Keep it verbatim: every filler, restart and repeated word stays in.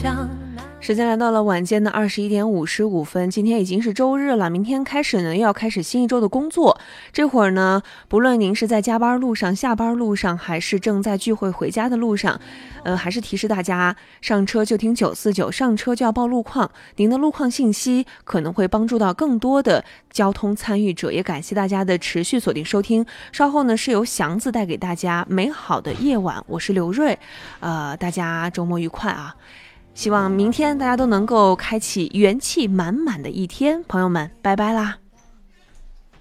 时间来到了晚间的二十一点五十五分，今天已经是周日了，明天开始呢又要开始新一周的工作。这会儿呢，不论您是在加班路上、下班路上，还是正在聚会回家的路上，呃，还是提示大家上车就听九四九，上车就要报路况。您的路况信息可能会帮助到更多的交通参与者，也感谢大家的持续锁定收听。稍后呢是由祥子带给大家美好的夜晚，我是刘瑞，呃，大家周末愉快啊！希望明天大家都能够开启元气满满的一天，朋友们，拜拜啦！